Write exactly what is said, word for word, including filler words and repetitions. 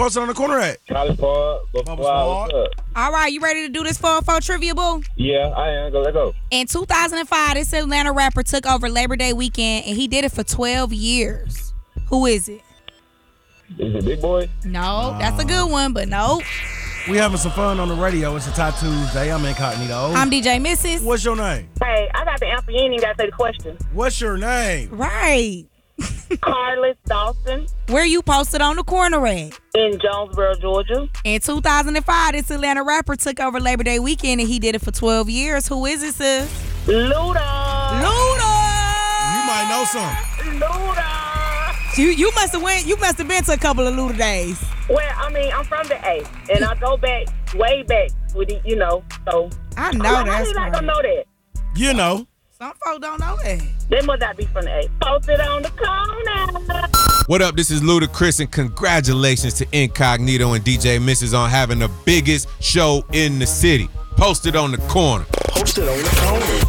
posted on the corner at? College Park, Bubba what's up? All right, you ready to do this four oh four trivia, boo? Yeah, I am. Go, let's go. In two thousand five, this Atlanta rapper took over Labor Day weekend, and he did it for twelve years. Who is it? Is it Big Boy? No, that's a good one, but no. We having some fun on the radio. It's a Tie Tuesday. I'm incognito. I'm D J Missus What's your name? Hey, I got the answer. You ain't even got to say the question. What's your name? Right. Carlos Dawson Where you posted on the corner at? in Jonesboro, Georgia. In two thousand five, this Atlanta rapper took over Labor Day weekend, and he did it for twelve years. Who is it, sis? Luda. Luda! You might know some. Luda. You you must have went. You must have been to a couple of Luda days. Well, I mean, I'm from the A, and I go back, way back with the, you know, so. I know How that's you not right. gonna know that? You know. Some folk don't know that. They must not be from the A. Posted on the corner. What up? This is Ludacris, and congratulations to Incognito and D J Missus on having the biggest show in the city. Posted on the corner. Posted on the corner.